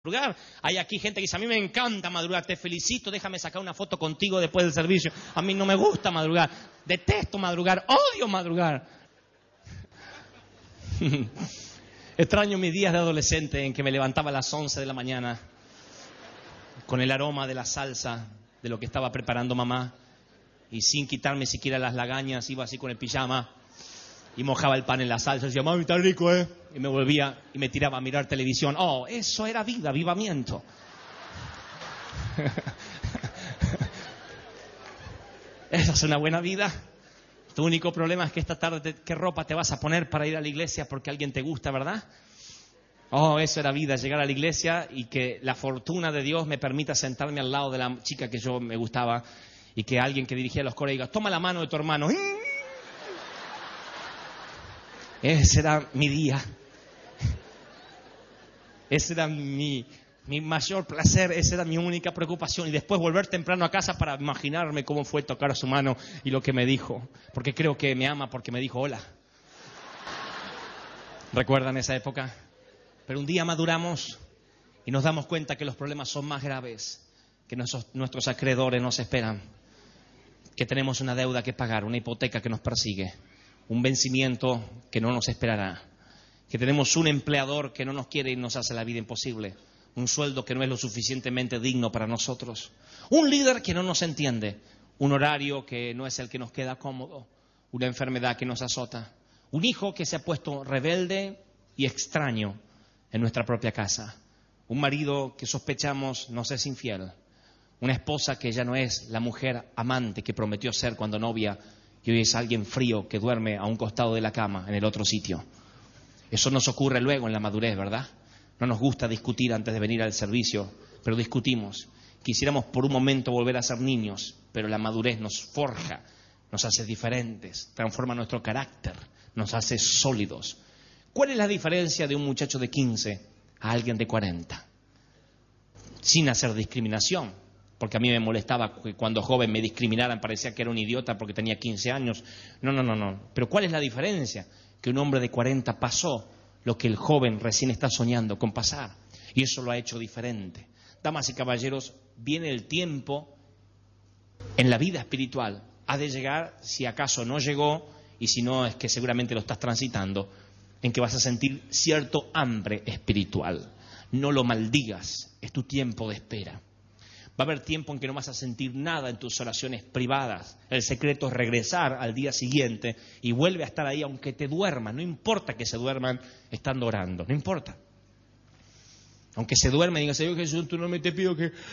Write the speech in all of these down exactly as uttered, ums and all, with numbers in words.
madrugar. Hay aquí gente que dice, a mí me encanta madrugar, te felicito, déjame sacar una foto contigo después del servicio. A mí no me gusta madrugar, detesto madrugar, odio madrugar. Extraño mis días de adolescente en que me levantaba a las once de la mañana con el aroma de la salsa, de lo que estaba preparando mamá, y sin quitarme siquiera las lagañas, iba así con el pijama y mojaba el pan en la salsa y decía, mami, está rico, ¿eh? Y me volvía y me tiraba a mirar televisión. Oh, eso era vida, avivamiento. Esa es una buena vida. Tu único problema es que esta tarde, ¿qué ropa te vas a poner para ir a la iglesia porque alguien te gusta, verdad? Oh, eso era vida, llegar a la iglesia y que la fortuna de Dios me permita sentarme al lado de la chica que yo me gustaba y que alguien que dirigía los coros diga, toma la mano de tu hermano. Ese era mi día. Ese era mi, mi mayor placer, esa era mi única preocupación. Y después volver temprano a casa para imaginarme cómo fue tocar a su mano y lo que me dijo. Porque creo que me ama porque me dijo hola. ¿Recuerdan esa época? Pero un día maduramos y nos damos cuenta que los problemas son más graves, que nuestros, nuestros acreedores nos esperan, que tenemos una deuda que pagar, una hipoteca que nos persigue, un vencimiento que no nos esperará, que tenemos un empleador que no nos quiere y nos hace la vida imposible, un sueldo que no es lo suficientemente digno para nosotros, un líder que no nos entiende, un horario que no es el que nos queda cómodo, una enfermedad que nos azota, un hijo que se ha puesto rebelde y extraño en nuestra propia casa, un marido que sospechamos nos es infiel, una esposa que ya no es la mujer amante que prometió ser cuando novia y hoy es alguien frío que duerme a un costado de la cama en el otro sitio. Eso nos ocurre luego en la madurez, ¿verdad? No nos gusta discutir antes de venir al servicio, pero discutimos. Quisiéramos por un momento volver a ser niños, pero la madurez nos forja, nos hace diferentes, transforma nuestro carácter, nos hace sólidos. ¿Cuál es la diferencia de un muchacho de quince a alguien de cuarenta? Sin hacer discriminación, porque a mí me molestaba que cuando joven me discriminaran, parecía que era un idiota porque tenía quince años. No, no, no, no. Pero ¿cuál es la diferencia? Que un hombre de cuarenta pasó lo que el joven recién está soñando con pasar. Y eso lo ha hecho diferente. Damas y caballeros, viene el tiempo en la vida espiritual. Ha de llegar, si acaso no llegó, y si no es que seguramente lo estás transitando, en que vas a sentir cierto hambre espiritual. No lo maldigas, es tu tiempo de espera. Va a haber tiempo en que no vas a sentir nada en tus oraciones privadas. El secreto es regresar al día siguiente y vuelve a estar ahí aunque te duermas. No importa que se duerman estando orando, no importa. Aunque se duermen y digan, Señor Jesús, tú no me te pido que...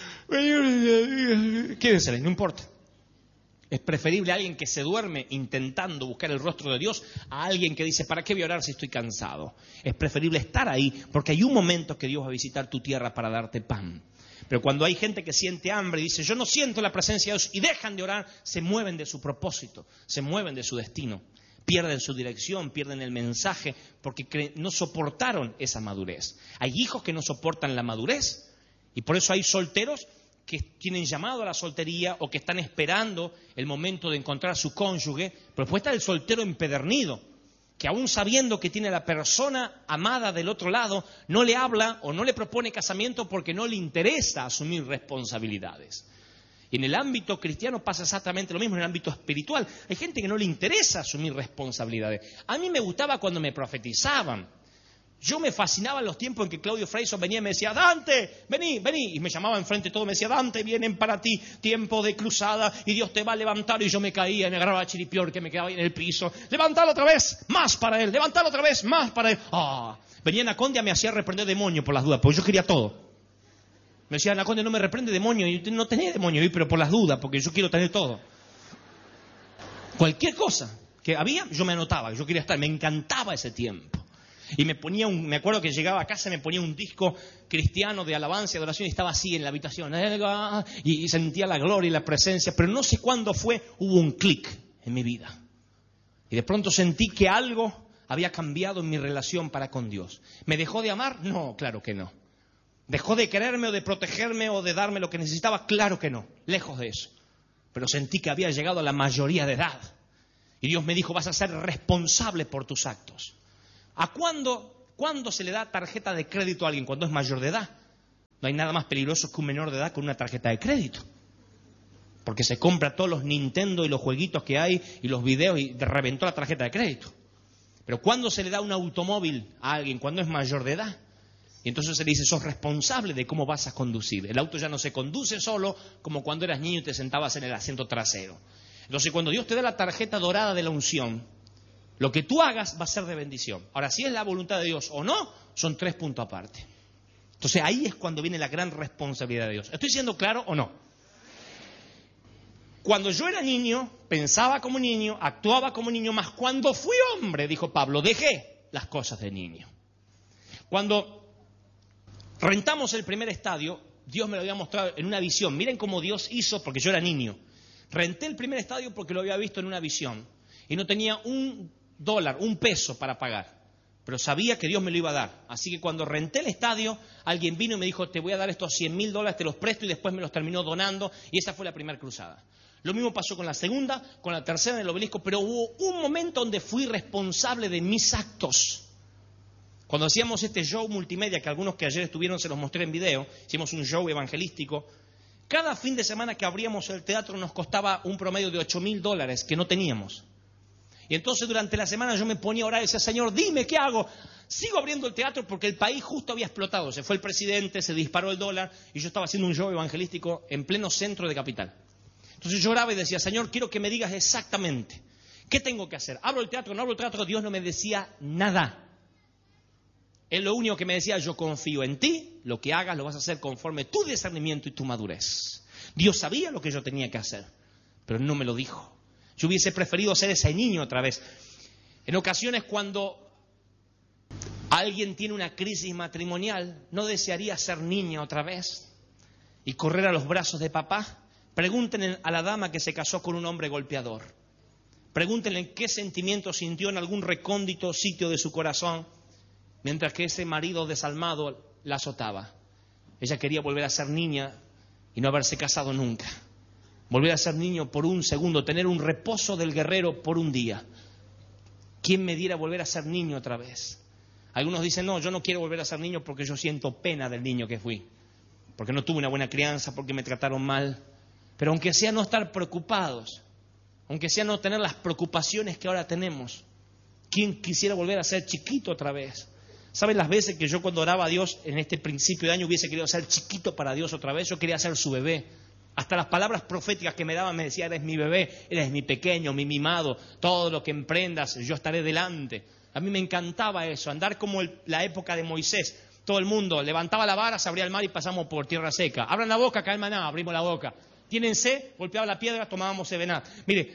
Quédense, no importa. Es preferible a alguien que se duerme intentando buscar el rostro de Dios a alguien que dice, ¿para qué voy a orar si estoy cansado? Es preferible estar ahí porque hay un momento que Dios va a visitar tu tierra para darte pan. Pero cuando hay gente que siente hambre y dice, yo no siento la presencia de Dios, y dejan de orar, se mueven de su propósito, se mueven de su destino, pierden su dirección, pierden el mensaje, porque no soportaron esa madurez. Hay hijos que no soportan la madurez, y por eso hay solteros que tienen llamado a la soltería o que están esperando el momento de encontrar a su cónyuge, pero después está el soltero empedernido, que aún sabiendo que tiene a la persona amada del otro lado, no le habla o no le propone casamiento porque no le interesa asumir responsabilidades. Y en el ámbito cristiano pasa exactamente lo mismo, en el ámbito espiritual. Hay gente que no le interesa asumir responsabilidades. A mí me gustaba cuando me profetizaban. Yo me fascinaba en los tiempos en que Claudio Freyson venía y me decía, Dante, vení, vení. Y me llamaba enfrente todo, me decía, Dante, vienen para ti tiempo de cruzada y Dios te va a levantar. Y yo me caía y me agarraba a chiripior que me quedaba ahí en el piso. Levantalo otra vez, más para él. Levantalo otra vez, más para él. Ah, venía Anacondia, me hacía reprender demonio por las dudas, porque yo quería todo. Me decía, Anacondia, no me reprende demonio. Y yo no tenía demonio, pero por las dudas, porque yo quiero tener todo. Cualquier cosa que había, yo me anotaba, yo quería estar. Me encantaba ese tiempo. Y me ponía un, me acuerdo que llegaba a casa y me ponía un disco cristiano de alabanza y adoración y estaba así en la habitación. Y, y sentía la gloria y la presencia. Pero no sé cuándo fue, hubo un clic en mi vida. Y de pronto sentí que algo había cambiado en mi relación para con Dios. ¿Me dejó de amar? No, claro que no. ¿Dejó de quererme o de protegerme o de darme lo que necesitaba? Claro que no. Lejos de eso. Pero sentí que había llegado a la mayoría de edad. Y Dios me dijo, vas a ser responsable por tus actos. ¿A cuándo, cuándo se le da tarjeta de crédito a alguien? Cuando es mayor de edad. No hay nada más peligroso que un menor de edad con una tarjeta de crédito. Porque se compra todos los Nintendo y los jueguitos que hay y los videos y reventó la tarjeta de crédito. Pero ¿cuándo se le da un automóvil a alguien? Cuando es mayor de edad. Y entonces se le dice, sos responsable de cómo vas a conducir. El auto ya no se conduce solo como cuando eras niño y te sentabas en el asiento trasero. Entonces cuando Dios te da la tarjeta dorada de la unción, lo que tú hagas va a ser de bendición. Ahora, si es la voluntad de Dios o no, son tres puntos aparte. Entonces ahí es cuando viene la gran responsabilidad de Dios. ¿Estoy siendo claro o no? Cuando yo era niño, pensaba como niño, actuaba como niño, más cuando fui hombre, dijo Pablo, dejé las cosas de niño. Cuando rentamos el primer estadio, Dios me lo había mostrado en una visión. Miren cómo Dios hizo, porque yo era niño. Renté el primer estadio porque lo había visto en una visión. Y no tenía un dólar, un peso para pagar. Pero sabía que Dios me lo iba a dar. Así que cuando renté el estadio, alguien vino y me dijo, te voy a dar estos cien mil dólares, te los presto, y después me los terminó donando. Y esa fue la primera cruzada. Lo mismo pasó con la segunda, con la tercera en el obelisco, pero hubo un momento donde fui responsable de mis actos. Cuando hacíamos este show multimedia, que algunos que ayer estuvieron se los mostré en video, hicimos un show evangelístico, cada fin de semana que abríamos el teatro nos costaba un promedio de ocho mil dólares que no teníamos. Y entonces durante la semana yo me ponía a orar y decía, Señor, dime qué hago. Sigo abriendo el teatro porque el país justo había explotado. Se fue el presidente, se disparó el dólar y yo estaba haciendo un show evangelístico en pleno centro de Capital. Entonces yo oraba y decía, Señor, quiero que me digas exactamente qué tengo que hacer. ¿Abro el teatro? ¿No abro el teatro? Dios no me decía nada. Él lo único que me decía, yo confío en ti, lo que hagas lo vas a hacer conforme tu discernimiento y tu madurez. Dios sabía lo que yo tenía que hacer, pero no me lo dijo. Yo hubiese preferido ser ese niño otra vez. En ocasiones cuando alguien tiene una crisis matrimonial, no desearía ser niña otra vez y correr a los brazos de papá. Pregúntenle a la dama que se casó con un hombre golpeador. Pregúntenle qué sentimiento sintió en algún recóndito sitio de su corazón mientras que ese marido desalmado la azotaba. Ella quería volver a ser niña y no haberse casado nunca. Volver a ser niño por un segundo, tener un reposo del guerrero por un día. ¿Quién me diera volver a ser niño otra vez? Algunos dicen, no, yo no quiero volver a ser niño porque yo siento pena del niño que fui. Porque no tuve una buena crianza, porque me trataron mal. Pero aunque sea no estar preocupados, aunque sea no tener las preocupaciones que ahora tenemos, ¿quién quisiera volver a ser chiquito otra vez? ¿Saben las veces que yo cuando oraba a Dios en este principio de año hubiese querido ser chiquito para Dios otra vez? Yo quería ser su bebé. Hasta las palabras proféticas que me daban me decían, eres mi bebé, eres mi pequeño, mi mimado, todo lo que emprendas, yo estaré delante. A mí me encantaba eso, andar como el, la época de Moisés. Todo el mundo levantaba la vara, se abría el mar y pasamos por tierra seca. Abran la boca, cae el maná, abrimos la boca. Tienen sed, golpeaba la piedra, tomábamos sevená. Mire,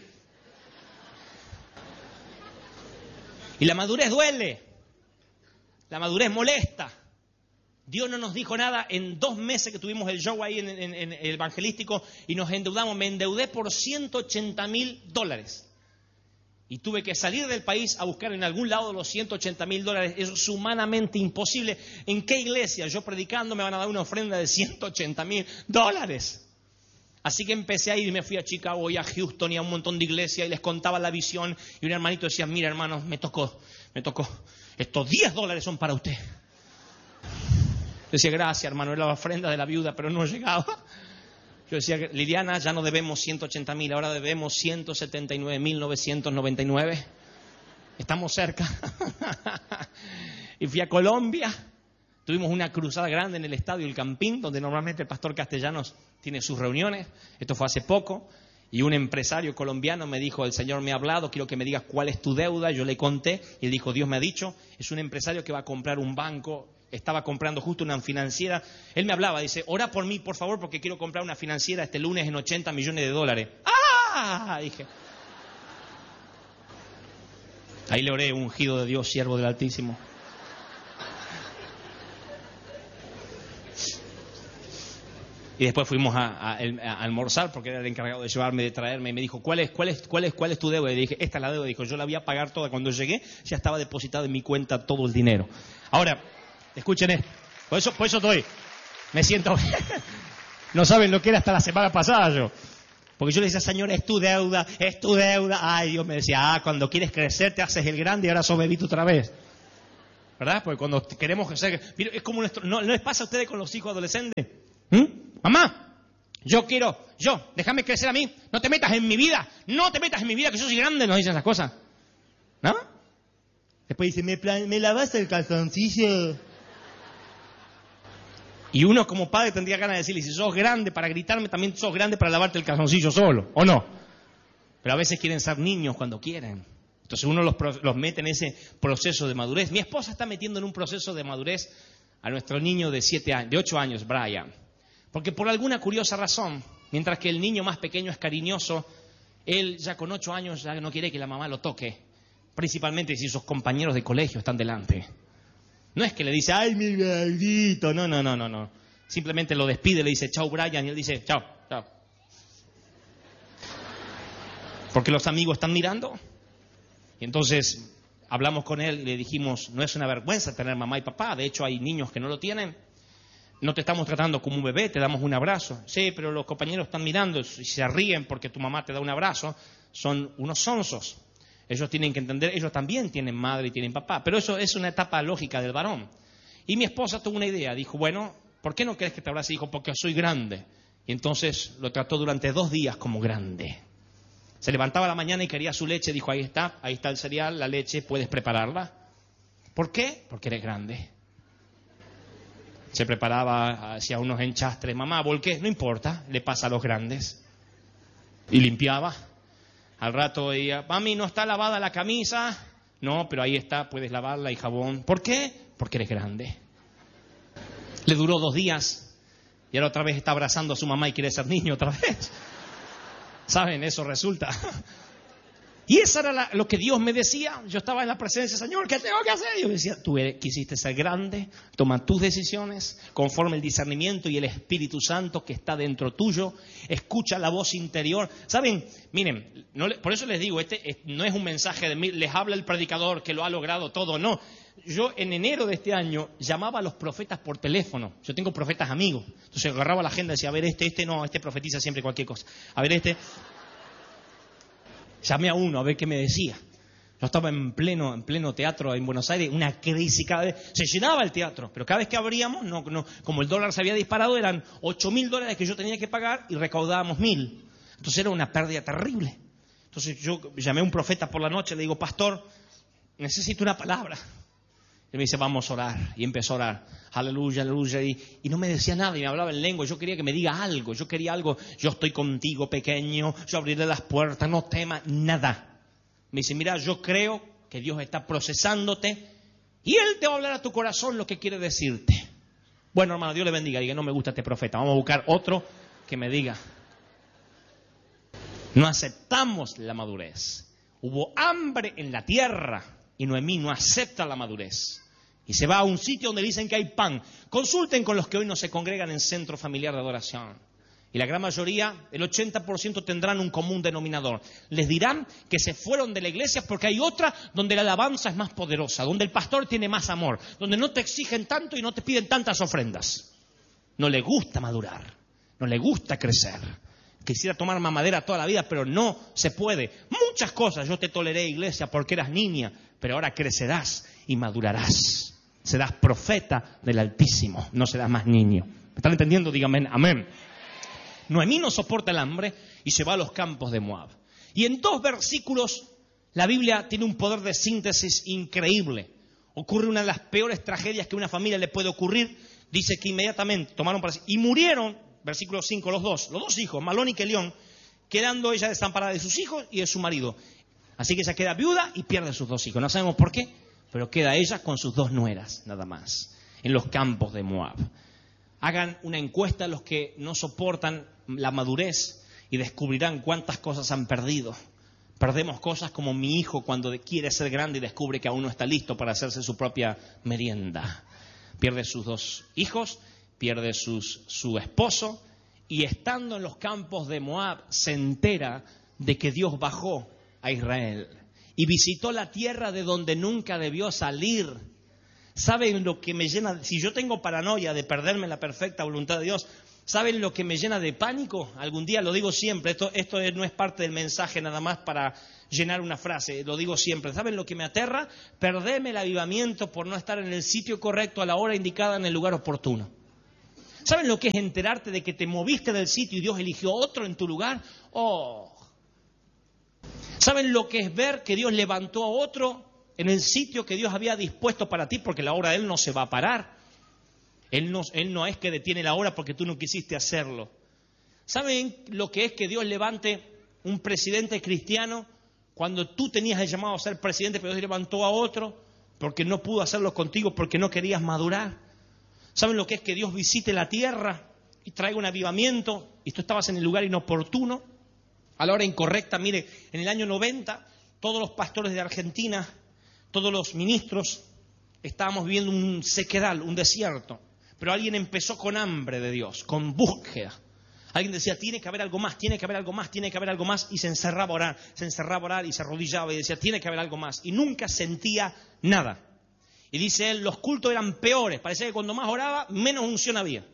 y la madurez duele, la madurez molesta. Dios no nos dijo nada en dos meses que tuvimos el show ahí en, en, en el evangelístico y nos endeudamos. Me endeudé por ciento ochenta mil dólares. Y tuve que salir del país a buscar en algún lado los ciento ochenta mil dólares. Eso es humanamente imposible. ¿En qué iglesia yo predicando me van a dar una ofrenda de ciento ochenta mil dólares? Así que empecé a ir y me fui a Chicago y a Houston y a un montón de iglesias y les contaba la visión. Y un hermanito decía, mira hermano, me tocó, me tocó. Estos diez dólares son para usted. Decía, gracias hermano, era la ofrenda de la viuda, pero no llegaba. Yo decía, Liliana, ya no debemos ciento ochenta mil, ahora debemos ciento setenta y nueve mil novecientos noventa y nueve. Estamos cerca. Y fui a Colombia. Tuvimos una cruzada grande en el estadio El Campín, donde normalmente el pastor Castellanos tiene sus reuniones. Esto fue hace poco. Y un empresario colombiano me dijo, el Señor me ha hablado, quiero que me digas cuál es tu deuda. Yo le conté y él dijo, Dios me ha dicho, es un empresario que va a comprar un banco. Estaba comprando justo una financiera. Él me hablaba, dice, ora por mí, por favor, porque quiero comprar una financiera este lunes en ochenta millones de dólares. ¡Ah! Dije. Ahí le oré, ungido de Dios, siervo del Altísimo. Y después fuimos a, a, a almorzar porque era el encargado de llevarme, de traerme. Y me dijo, ¿cuál es, cuál es, cuál es, cuál es tu deuda? Y dije, esta es la deuda. Dijo, yo la voy a pagar toda. Cuando llegué, ya estaba depositado en mi cuenta todo el dinero. Ahora, escuchen esto. Por eso, por eso estoy. Me siento... No saben lo que era hasta la semana pasada yo. Porque yo le decía, Señor, es tu deuda, es tu deuda. Ay, Dios me decía, ah, cuando quieres crecer te haces el grande y ahora sos bebito otra vez. ¿verdad? Porque cuando queremos ser... Mira, es como nuestro... ¿No, ¿no les pasa a ustedes con los hijos adolescentes? ¿Mm? Mamá, yo quiero... Yo, déjame crecer a mí. No te metas en mi vida. No te metas en mi vida, que yo soy grande. Nos dicen esas cosas. ¿No? Después dice, ¿me, plan... ¿me lavas el calzoncillo? Y uno como padre tendría ganas de decirle, si sos grande para gritarme, también sos grande para lavarte el calzoncillo solo, ¿o no? Pero a veces quieren ser niños cuando quieren. Entonces uno los, los mete en ese proceso de madurez. Mi esposa está metiendo en un proceso de madurez a nuestro niño de siete años, de ocho años, Brian. Porque por alguna curiosa razón, mientras que el niño más pequeño es cariñoso, él ya con ocho años ya no quiere que la mamá lo toque. Principalmente si sus compañeros de colegio están delante. No es que le dice, ay, mi maldito. No, no, no, no, no. Simplemente lo despide, le dice, chao, Brian, y él dice, chao, chao. Porque los amigos están mirando. Y entonces hablamos con él y le dijimos, no es una vergüenza tener mamá y papá. De hecho, hay niños que no lo tienen. No te estamos tratando como un bebé, te damos un abrazo. Sí, pero los compañeros están mirando y se ríen porque tu mamá te da un abrazo. Son unos sonsos. Ellos tienen que entender, ellos también tienen madre y tienen papá. Pero eso es una etapa lógica del varón. Y mi esposa tuvo una idea. Dijo, bueno, ¿por qué no querés que te abrace? Dijo, porque soy grande. Y entonces lo trató durante dos días como grande. Se levantaba a la mañana y quería su leche. Dijo, ahí está, ahí está el cereal, la leche, puedes prepararla. ¿Por qué? Porque eres grande. Se preparaba, hacía unos enchastres. Mamá, volqué, no importa, le pasa a los grandes. Y limpiaba. Al rato ella, mami, ¿no está lavada la camisa? No, pero ahí está, puedes lavarla y jabón. ¿Por qué? Porque eres grande. Le duró dos días y ahora otra vez está abrazando a su mamá y quiere ser niño otra vez. ¿Saben? Eso resulta. Y eso era la, lo que Dios me decía. Yo estaba en la presencia, Señor, ¿qué tengo que hacer? Y yo decía, tú eres, quisiste ser grande, toma tus decisiones conforme el discernimiento y el Espíritu Santo que está dentro tuyo. Escucha la voz interior. ¿Saben? Miren, no le, por eso les digo, este es, no es un mensaje de mí, les habla el predicador que lo ha logrado todo, no. Yo en enero de este año llamaba a los profetas por teléfono. Yo tengo profetas amigos. Entonces agarraba la agenda y decía, a ver, este, este no, este profetiza siempre cualquier cosa. A ver, este... Llamé a uno a ver qué me decía. Yo estaba en pleno, en pleno teatro en Buenos Aires, una crisis cada vez. Se llenaba el teatro, pero cada vez que abríamos, no, no, como el dólar se había disparado, eran ocho mil dólares que yo tenía que pagar y recaudábamos mil. Entonces era una pérdida terrible. Entonces yo llamé a un profeta por la noche, le digo, pastor, necesito una palabra. Y me dice, vamos a orar. Y empezó a orar. Aleluya, aleluya. Y, y no me decía nada y me hablaba en lengua. Yo quería que me diga algo. Yo quería algo. Yo estoy contigo, pequeño. Yo abriré las puertas. No temas nada. Me dice, mira, yo creo que Dios está procesándote. Y Él te va a hablar a tu corazón lo que quiere decirte. Bueno, hermano, Dios le bendiga. Diga, no me gusta este profeta. Vamos a buscar otro que me diga. No aceptamos la madurez. Hubo hambre en la tierra. Y Noemí no acepta la madurez. Y se va a un sitio donde dicen que hay pan. Consulten con los que hoy no se congregan en centro familiar de adoración. Y la gran mayoría, el ochenta por ciento tendrán un común denominador. Les dirán que se fueron de la iglesia porque hay otra donde la alabanza es más poderosa, donde el pastor tiene más amor, donde no te exigen tanto y no te piden tantas ofrendas. No le gusta madurar, no le gusta crecer. Quisiera tomar mamadera toda la vida, pero no se puede. Muchas cosas yo te toleré, iglesia, porque eras niña, pero ahora crecerás y madurarás. Serás profeta del Altísimo, no serás más niño. ¿Me están entendiendo? Díganme amén. Noemí no soporta el hambre y se va a los campos de Moab. Y en dos versículos la Biblia tiene un poder de síntesis increíble. Ocurre una de las peores tragedias que a una familia le puede ocurrir. Dice que inmediatamente tomaron para sí y murieron, versículo cinco, los dos, los dos hijos, Malón y Kelión, quedando ella desamparada de sus hijos y de su marido. Así que ella queda viuda y pierde a sus dos hijos. No sabemos por qué, pero queda ella con sus dos nueras, nada más, en los campos de Moab. Hagan una encuesta a los que no soportan la madurez y descubrirán cuántas cosas han perdido. Perdemos cosas como mi hijo cuando quiere ser grande y descubre que aún no está listo para hacerse su propia merienda. Pierde sus dos hijos, pierde sus, su esposo y estando en los campos de Moab se entera de que Dios bajó a Israel y visitó la tierra de donde nunca debió salir. ¿Saben lo que me llena? Si yo tengo paranoia de perderme la perfecta voluntad de Dios, ¿saben lo que me llena de pánico? Algún día, lo digo siempre, esto, esto no es parte del mensaje nada más para llenar una frase, lo digo siempre. ¿Saben lo que me aterra? Perderme el avivamiento por no estar en el sitio correcto, a la hora indicada, en el lugar oportuno. ¿Saben lo que es enterarte de que te moviste del sitio y Dios eligió otro en tu lugar? ¡Oh! ¿Saben lo que es ver que Dios levantó a otro en el sitio que Dios había dispuesto para ti? Porque la obra de Él no se va a parar. Él no, Él no es que detiene la obra porque tú no quisiste hacerlo. ¿Saben lo que es que Dios levante un presidente cristiano cuando tú tenías el llamado a ser presidente, pero Dios levantó a otro porque no pudo hacerlo contigo, porque no querías madurar? ¿Saben lo que es que Dios visite la tierra y traiga un avivamiento y tú estabas en el lugar inoportuno, a la hora incorrecta? Mire, en el año noventa, todos los pastores de Argentina, todos los ministros, estábamos viviendo un sequedal, un desierto. Pero alguien empezó con hambre de Dios, con búsqueda. Alguien decía, tiene que haber algo más, tiene que haber algo más, tiene que haber algo más. Y se encerraba a orar, se encerraba a orar y se arrodillaba y decía, tiene que haber algo más. Y nunca sentía nada. Y dice él, los cultos eran peores. Parecía que cuando más oraba, menos unción había.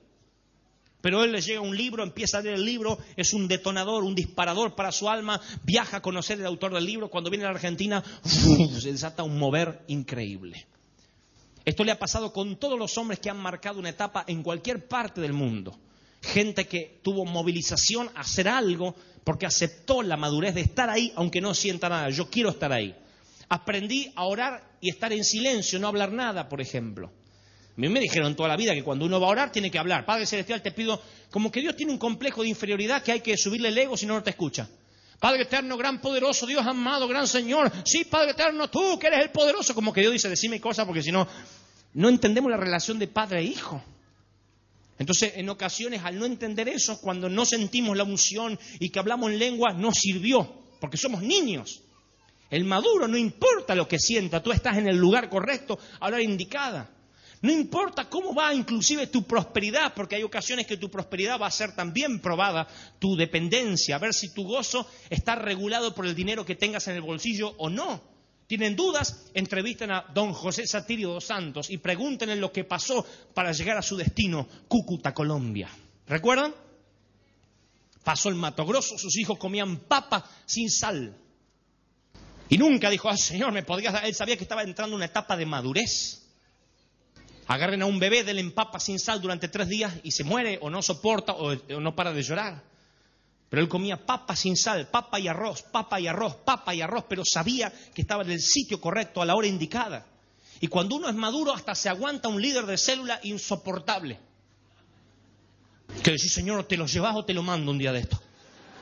Pero él le llega un libro, empieza a leer el libro, es un detonador, un disparador para su alma, viaja a conocer el autor del libro. Cuando viene a la Argentina, ¡uf!, se desata un mover increíble. Esto le ha pasado con todos los hombres que han marcado una etapa en cualquier parte del mundo. Gente que tuvo movilización a hacer algo porque aceptó la madurez de estar ahí, aunque no sienta nada. Yo quiero estar ahí. Aprendí a orar y estar en silencio, no hablar nada, por ejemplo. A mí me dijeron toda la vida que cuando uno va a orar tiene que hablar. Padre Celestial, te pido, como que Dios tiene un complejo de inferioridad que hay que subirle el ego si no, no te escucha. Padre eterno, gran poderoso, Dios amado, gran Señor. Sí, Padre eterno, tú que eres el poderoso. Como que Dios dice, decime cosas porque si no, no entendemos la relación de padre e hijo. Entonces, en ocasiones, al no entender eso, cuando no sentimos la unción y que hablamos en lengua, no sirvió, porque somos niños. El maduro no importa lo que sienta, tú estás en el lugar correcto, a la hora indicada. No importa cómo va inclusive tu prosperidad, porque hay ocasiones que tu prosperidad va a ser también probada, tu dependencia, a ver si tu gozo está regulado por el dinero que tengas en el bolsillo o no. ¿Tienen dudas? Entrevisten a don José Satirio dos Santos y pregúntenle lo que pasó para llegar a su destino, Cúcuta, Colombia. ¿Recuerdan? Pasó el Mato Grosso, sus hijos comían papa sin sal. Y nunca dijo, ah, Señor, ¿me podrías dar? Él sabía que estaba entrando en una etapa de madurez. Agarren a un bebé, denle en papa sin sal durante tres días y se muere o no soporta o, o no para de llorar. Pero él comía papa sin sal, papa y arroz, papa y arroz, papa y arroz, pero sabía que estaba en el sitio correcto a la hora indicada. Y cuando uno es maduro, hasta se aguanta un líder de célula insoportable. Que decir, Señor, ¿te lo llevas o te lo mando un día de esto?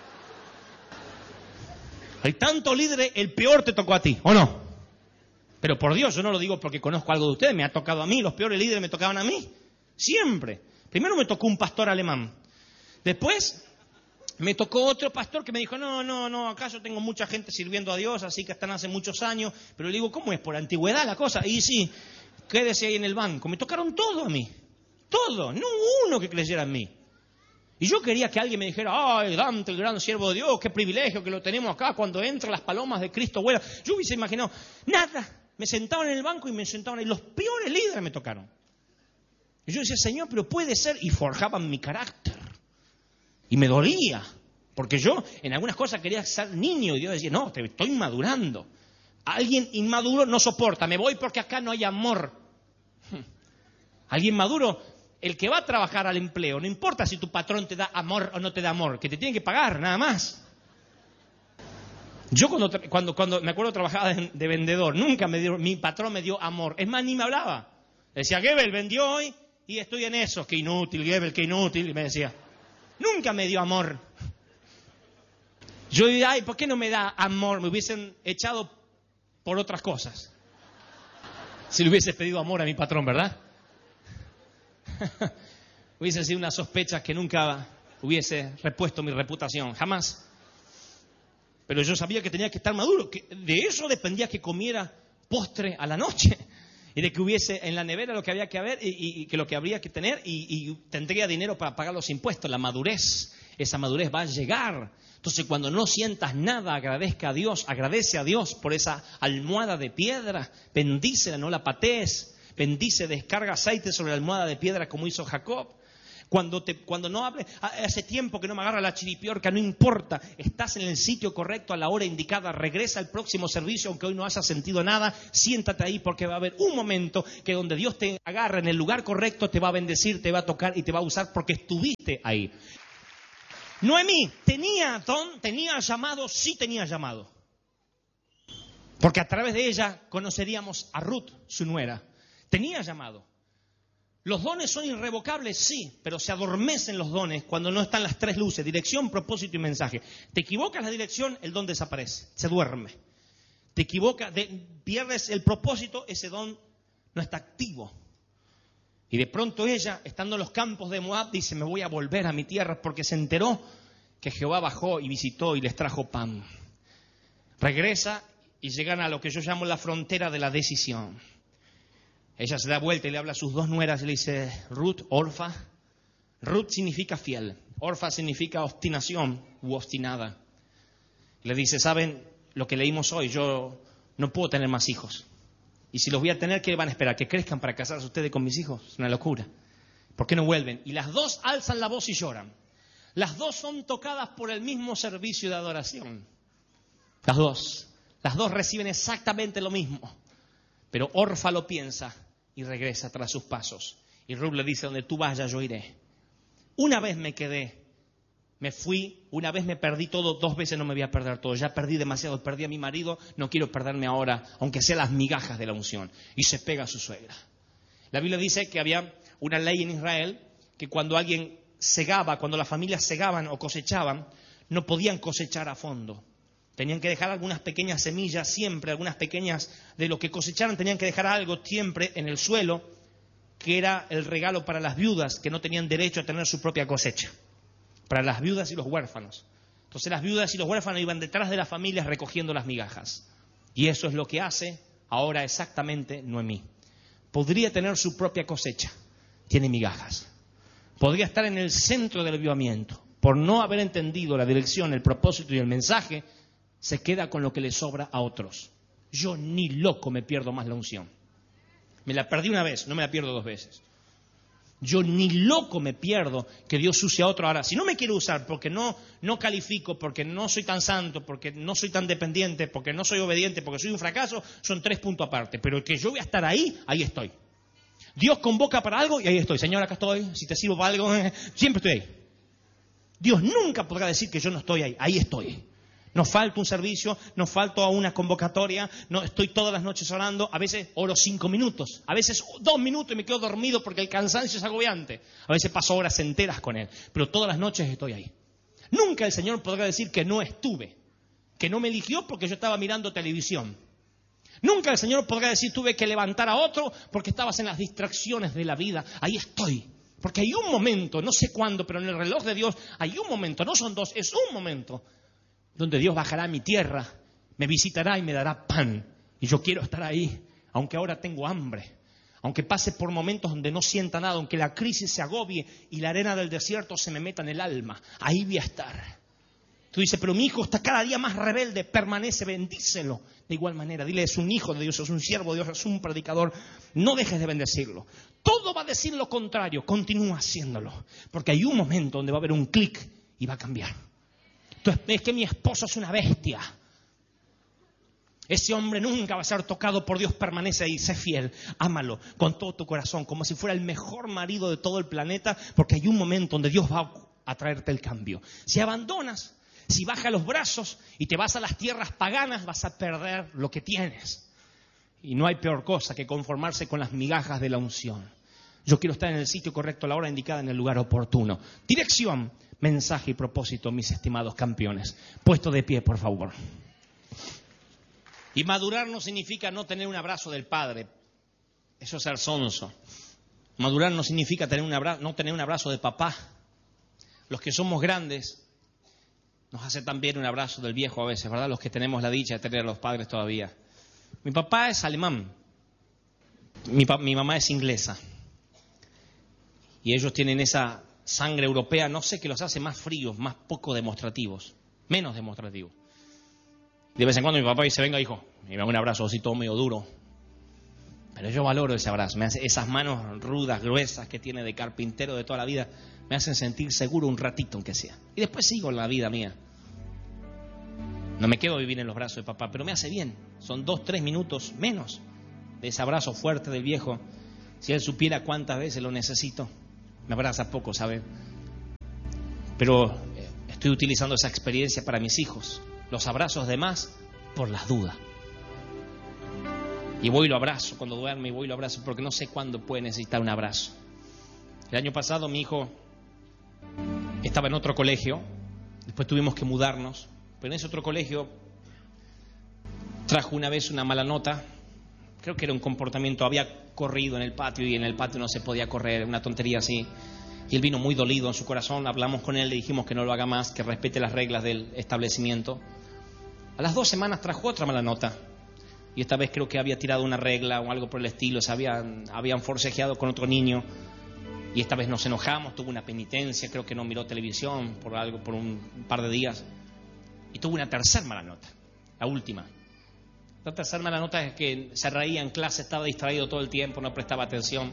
Hay tantos líderes, el peor te tocó a ti, ¿o no? Pero por Dios, yo no lo digo porque conozco algo de ustedes, me ha tocado a mí, los peores líderes me tocaban a mí, siempre. Primero me tocó un pastor alemán, después me tocó otro pastor que me dijo, no, no, no, acá yo tengo mucha gente sirviendo a Dios, así que están hace muchos años, pero le digo, ¿cómo es? ¿Por antigüedad la cosa? Y sí, quédese ahí en el banco. Me tocaron todo a mí, todo, no uno que creyera en mí. Y yo quería que alguien me dijera, ay, Dante, el gran siervo de Dios, qué privilegio que lo tenemos acá, cuando entran las palomas de Cristo vuelan. Yo hubiese imaginado, nada, me sentaban en el banco y me sentaban ahí, los peores líderes me tocaron. Y yo decía, Señor, pero puede ser, y forjaban mi carácter. Y me dolía, porque yo en algunas cosas quería ser niño y Dios decía, no, te estoy madurando. Alguien inmaduro no soporta, me voy porque acá no hay amor. Alguien maduro, el que va a trabajar al empleo, no importa si tu patrón te da amor o no te da amor, que te tiene que pagar, nada más. Yo cuando, cuando, cuando me acuerdo trabajaba de, de vendedor, nunca me dio, mi patrón me dio amor, es más, ni me hablaba. Decía, Gebel vendió hoy y estoy en eso, qué inútil, Gebel, qué inútil, me decía. Nunca me dio amor. Yo diría, ay, ¿por qué no me da amor? Me hubiesen echado por otras cosas. Si le hubiese pedido amor a mi patrón, ¿verdad? Hubiese sido una sospecha que nunca hubiese repuesto mi reputación, jamás. Pero yo sabía que tenía que estar maduro, que de eso dependía que comiera postre a la noche. Y de que hubiese en la nevera lo que había que haber y, y, y que lo que habría que tener y, y tendría dinero para pagar los impuestos. La madurez, esa madurez va a llegar. Entonces cuando no sientas nada, agradezca a Dios, agradece a Dios por esa almohada de piedra, bendícela, no la patees. bendice, descarga aceite sobre la almohada de piedra como hizo Jacob. Cuando, te, cuando no hable, hace tiempo que no me agarra la chiripiorca, no importa, estás en el sitio correcto a la hora indicada, regresa al próximo servicio, aunque hoy no hayas sentido nada, siéntate ahí porque va a haber un momento que donde Dios te agarra en el lugar correcto, te va a bendecir, te va a tocar y te va a usar porque estuviste ahí. Noemí, ¿tenía don? ¿Tenía llamado? Sí tenía llamado. Porque a través de ella conoceríamos a Ruth, su nuera. Tenía llamado. ¿Los dones son irrevocables? Sí, pero se adormecen los dones cuando no están las tres luces, dirección, propósito y mensaje. Te equivocas la dirección, el don desaparece, se duerme. Te equivocas, de, pierdes el propósito, ese don no está activo. Y de pronto ella, estando en los campos de Moab, dice, me voy a volver a mi tierra porque se enteró que Jehová bajó y visitó y les trajo pan. Regresa y llegan a lo que yo llamo la frontera de la decisión. Ella se da vuelta y le habla a sus dos nueras y le dice, Ruth, Orfa. Ruth significa fiel. Orfa significa obstinación u obstinada. Le dice, ¿saben lo que leímos hoy? Yo no puedo tener más hijos. Y si los voy a tener, ¿qué van a esperar? ¿Que crezcan para casarse ustedes con mis hijos? Es una locura. ¿Por qué no vuelven? Y las dos alzan la voz y lloran. Las dos son tocadas por el mismo servicio de adoración. Las dos. Las dos reciben exactamente lo mismo. Pero Orfa lo piensa y regresa tras sus pasos. Y Ruth le dice, donde tú vayas yo iré. Una vez me quedé, me fui, una vez me perdí todo, dos veces no me voy a perder todo. Ya perdí demasiado, perdí a mi marido, no quiero perderme ahora, aunque sea las migajas de la unción. Y se pega a su suegra. La Biblia dice que había una ley en Israel que cuando alguien segaba, cuando las familias segaban o cosechaban, no podían cosechar a fondo. Tenían que dejar algunas pequeñas semillas siempre, algunas pequeñas de lo que cosecharan, tenían que dejar algo siempre en el suelo, que era el regalo para las viudas que no tenían derecho a tener su propia cosecha. Para las viudas y los huérfanos. Entonces las viudas y los huérfanos iban detrás de las familias recogiendo las migajas. Y eso es lo que hace ahora exactamente Noemí. Podría tener su propia cosecha, tiene migajas. Podría estar en el centro del avivamiento. Por no haber entendido la dirección, el propósito y el mensaje, se queda con lo que le sobra a otros. Yo ni loco me pierdo más la unción. Me la perdí una vez, no me la pierdo dos veces. Yo ni loco me pierdo que Dios use a otro. Ahora, si no me quiere usar porque no, no califico, porque no soy tan santo, porque no soy tan dependiente, porque no soy obediente, porque soy un fracaso, son tres puntos aparte. Pero que yo voy a estar ahí, ahí estoy. Dios convoca para algo y ahí estoy. Señor, acá estoy. Si te sirvo para algo, siempre estoy ahí. Dios nunca podrá decir que yo no estoy ahí. Ahí estoy. No falto un servicio, no falto a una convocatoria, no estoy todas las noches orando, a veces oro cinco minutos, a veces dos minutos y me quedo dormido porque el cansancio es agobiante. A veces paso horas enteras con Él, pero todas las noches estoy ahí. Nunca el Señor podrá decir que no estuve, que no me eligió porque yo estaba mirando televisión. Nunca el Señor podrá decir tuve que levantar a otro porque estabas en las distracciones de la vida. Ahí estoy. Porque hay un momento, no sé cuándo, pero en el reloj de Dios hay un momento, no son dos, es un momento donde Dios bajará a mi tierra, me visitará y me dará pan. Y yo quiero estar ahí, aunque ahora tengo hambre, aunque pase por momentos donde no sienta nada, aunque la crisis se agobie y la arena del desierto se me meta en el alma. Ahí voy a estar. Tú dices, pero mi hijo está cada día más rebelde, permanece, bendícelo. De igual manera, dile, es un hijo de Dios, es un siervo de Dios, es un predicador. No dejes de bendecirlo. Todo va a decir lo contrario, continúa haciéndolo. Porque hay un momento donde va a haber un clic y va a cambiar. Es que mi esposo es una bestia. Ese hombre nunca va a ser tocado por Dios, permanece ahí, sé fiel, ámalo con todo tu corazón, como si fuera el mejor marido de todo el planeta, porque hay un momento donde Dios va a traerte el cambio. Si abandonas, si bajas los brazos y te vas a las tierras paganas, vas a perder lo que tienes. Y no hay peor cosa que conformarse con las migajas de la unción. Yo quiero estar en el sitio correcto, a la hora indicada, en el lugar oportuno. Dirección, mensaje y propósito, mis estimados campeones. Puesto de pie, por favor. Y madurar no significa no tener un abrazo del Padre. Eso es ser sonso. Madurar no significa tener un abrazo, no tener un abrazo de papá. Los que somos grandes nos hace también un abrazo del viejo a veces, ¿verdad? Los que tenemos la dicha de tener a los padres todavía. Mi papá es alemán. Mi, pa- mi mamá es inglesa. Y ellos tienen esa sangre europea, no sé, que los hace más fríos, más poco demostrativos, menos demostrativos. De vez en cuando mi papá dice, venga hijo, y me da un abrazo así todo medio duro. Pero yo valoro ese abrazo. Me hace, esas manos rudas, gruesas que tiene de carpintero de toda la vida, me hacen sentir seguro un ratito, aunque sea. Y después sigo en la vida mía. No me quedo a vivir en los brazos de papá, pero me hace bien. Son dos, tres minutos menos de ese abrazo fuerte del viejo. Si él supiera cuántas veces lo necesito. Me abraza poco, ¿sabe? Pero eh, estoy utilizando esa experiencia para mis hijos. Los abrazos de más por las dudas. Y voy y lo abrazo cuando duerme, y voy y lo abrazo porque no sé cuándo puede necesitar un abrazo. El año pasado mi hijo estaba en otro colegio, después tuvimos que mudarnos, pero en ese otro colegio trajo una vez una mala nota. Creo que era un comportamiento, había corrido en el patio y en el patio no se podía correr, una tontería así. Y él vino muy dolido en su corazón, hablamos con él, le dijimos que no lo haga más, que respete las reglas del establecimiento. A las dos semanas trajo otra mala nota. Y esta vez creo que había tirado una regla o algo por el estilo, se habían, habían forcejeado con otro niño. Y esta vez nos enojamos, tuvo una penitencia, creo que no miró televisión por algo, por un par de días. Y tuvo una tercera mala nota, la última. La tercera mala nota es que se reía en clase, estaba distraído todo el tiempo, no prestaba atención.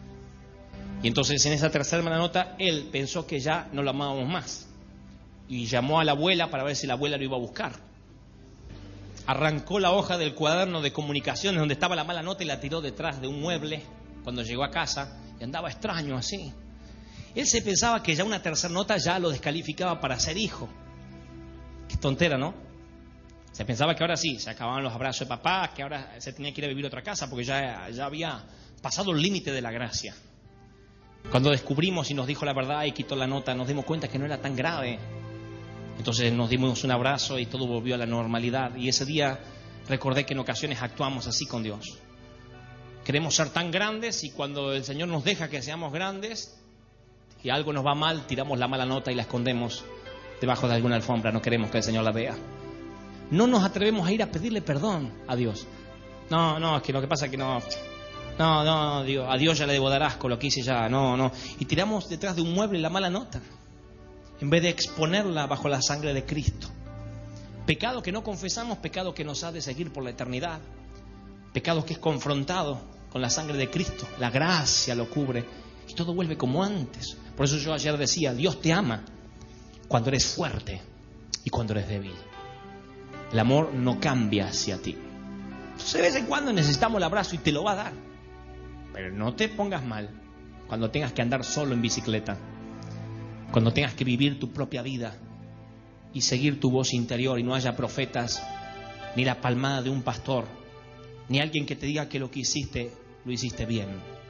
Y entonces en esa tercera mala nota, él pensó que ya no lo amábamos más. Y llamó a la abuela para ver si la abuela lo iba a buscar. Arrancó la hoja del cuaderno de comunicaciones donde estaba la mala nota y la tiró detrás de un mueble cuando llegó a casa y andaba extraño así. Él se pensaba que ya una tercera nota ya lo descalificaba para ser hijo. Qué tontera, ¿no? Se pensaba que ahora sí, se acababan los abrazos de papá, que ahora se tenía que ir a vivir a otra casa porque ya, ya había pasado el límite de la gracia. Cuando descubrimos y nos dijo la verdad y quitó la nota, nos dimos cuenta que no era tan grave. Entonces nos dimos un abrazo y todo volvió a la normalidad. Y ese día recordé que en ocasiones actuamos así con Dios. Queremos ser tan grandes y cuando el Señor nos deja que seamos grandes y algo nos va mal, tiramos la mala nota y la escondemos debajo de alguna alfombra. No queremos que el Señor la vea. No nos atrevemos a ir a pedirle perdón a Dios. No, no, es que lo que pasa es que no... No, no, Dios, a Dios ya le debo dar asco, lo que hice ya, no, no. Y tiramos detrás de un mueble la mala nota, en vez de exponerla bajo la sangre de Cristo. Pecado que no confesamos, pecado que nos ha de seguir por la eternidad. Pecado que es confrontado con la sangre de Cristo. La gracia lo cubre y todo vuelve como antes. Por eso yo ayer decía, Dios te ama cuando eres fuerte y cuando eres débil. El amor no cambia hacia ti. Entonces de vez en cuando necesitamos el abrazo y te lo va a dar. Pero no te pongas mal cuando tengas que andar solo en bicicleta, cuando tengas que vivir tu propia vida y seguir tu voz interior y no haya profetas, ni la palmada de un pastor, ni alguien que te diga que lo que hiciste, lo hiciste bien.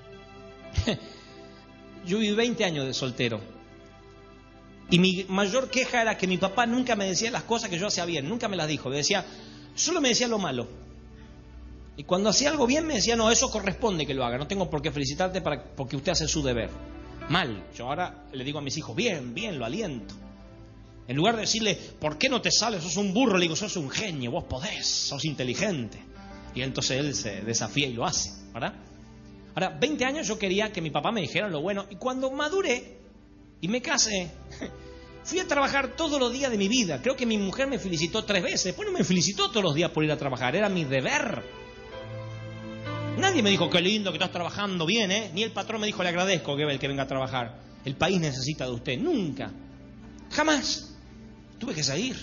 Yo viví veinte años de soltero y mi mayor queja era que mi papá nunca me decía las cosas que yo hacía bien, nunca me las dijo, me decía, solo me decía lo malo. Y cuando hacía algo bien me decía, no, eso corresponde que lo haga, no tengo por qué felicitarte para, porque usted hace su deber. Mal, yo ahora le digo a mis hijos, bien, bien, lo aliento. En lugar de decirle, ¿por qué no te sales? Sos un burro, le digo, sos un genio, vos podés, sos inteligente. Y entonces él se desafía y lo hace, ¿verdad? Ahora, veinte años yo quería que mi papá me dijera lo bueno, y cuando maduré y me casé, fui a trabajar todos los días de mi vida. Creo que mi mujer me felicitó tres veces, después no me felicitó todos los días por ir a trabajar, era mi deber. Nadie me dijo, qué lindo que estás trabajando bien, ¿eh? Ni el patrón me dijo, le agradezco que, que venga a trabajar. El país necesita de usted. Nunca. Jamás. Tuve que seguir.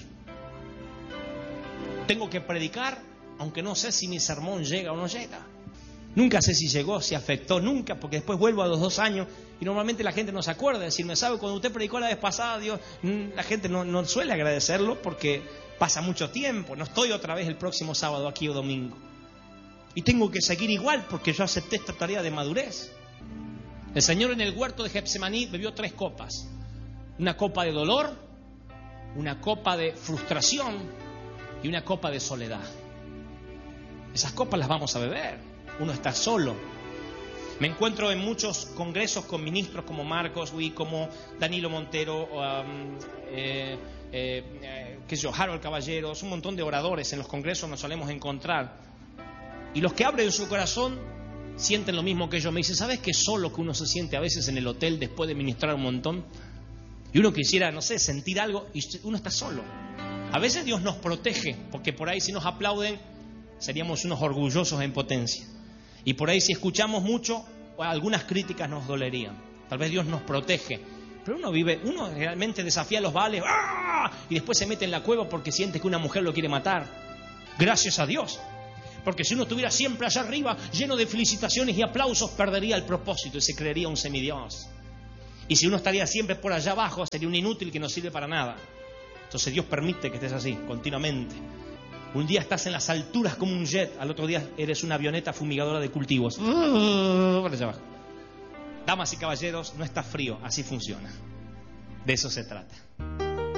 Tengo que predicar, aunque no sé si mi sermón llega o no llega. Nunca sé si llegó, si afectó, nunca, porque después vuelvo a los dos años y normalmente la gente no se acuerda de decirme, ¿sabe? Cuando usted predicó la vez pasada, Dios, la gente no, no suele agradecerlo porque pasa mucho tiempo. No estoy otra vez el próximo sábado aquí o domingo. Y tengo que seguir igual porque yo acepté esta tarea de madurez. El Señor en el huerto de Getsemaní bebió tres copas. Una copa de dolor, una copa de frustración y una copa de soledad. Esas copas las vamos a beber. Uno está solo. Me encuentro en muchos congresos con ministros como Marcos Witt, como Danilo Montero, um, eh, eh, eh, qué sé yo, Harold Caballeros, un montón de oradores en los congresos nos solemos encontrar. Y los que abren su corazón sienten lo mismo que yo. Me dicen, ¿sabes qué solo que uno se siente a veces en el hotel después de ministrar un montón? Y uno quisiera, no sé, sentir algo y uno está solo. A veces Dios nos protege, porque por ahí si nos aplauden seríamos unos orgullosos en potencia. Y por ahí si escuchamos mucho, algunas críticas nos dolerían. Tal vez Dios nos protege. Pero uno vive, uno realmente desafía los Baales, ¡ah!, y después se mete en la cueva porque siente que una mujer lo quiere matar. Gracias a Dios. Porque si uno estuviera siempre allá arriba, lleno de felicitaciones y aplausos, perdería el propósito y se creería un semidios. Y si uno estaría siempre por allá abajo, sería un inútil que no sirve para nada. Entonces Dios permite que estés así, continuamente. Un día estás en las alturas como un jet, al otro día eres una avioneta fumigadora de cultivos. Por allá abajo. Damas y caballeros, no está frío, así funciona. De eso se trata.